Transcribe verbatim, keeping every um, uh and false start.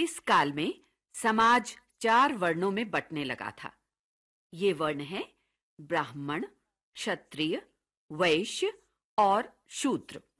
इस काल में समाज चार वर्णों में बंटने लगा था। ये वर्ण हैं ब्राह्मण, क्षत्रिय, वैश्य और शूद्र।